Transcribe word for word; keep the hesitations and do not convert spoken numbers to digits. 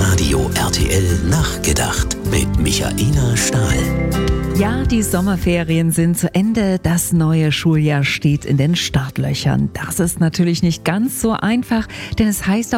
Radio R T L Nachgedacht mit Michaela Stahl. Ja, die Sommerferien sind zu Ende. Das neue Schuljahr steht in den Startlöchern. Das ist natürlich nicht ganz so einfach, denn es heißt